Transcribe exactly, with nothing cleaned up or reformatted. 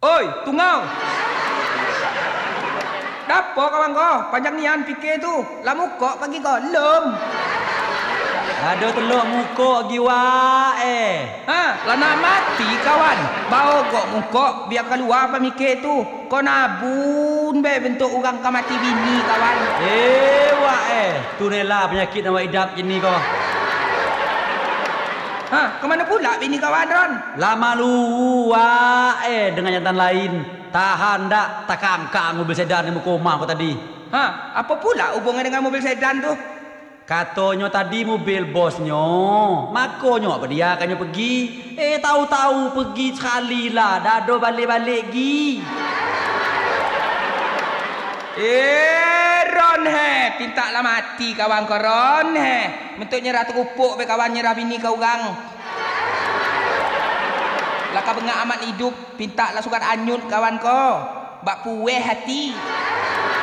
Oi, tungau. Dapo kawan kau? Panjang nian fikir tu. Lamu kok pagi kau? Lem. Ada telur muka giwa eh. Ha, lana mati kawan. Bau kok muka biar keluar pemikir tu. Kau nabun be bentuk orang kau mati bini kawan. Eh wak eh. Tu nela penyakit nama idap jenis kau. Ha, ke mana pula bini kawan Ron? Lama lu wak eh dengan jantan lain. Tahan dak takang-kang mobil sedan di muka rumah kau tadi. Ha, apa pula hubungan dengan mobil sedan tu? Katanya tadi mobil bosnya. Makanya apa dia akannya pergi. Eh tahu-tahu pergi sekali lah. Dado balik-balik gi. Eh Ron he, pinta lah mati kawan kau Ron he. Bentuk nyerah terupuk be kawan nyerah bini kau orang. Laka bengak amat hidup, pinta lah sukat anyut kawan kau. Bak pueh hati.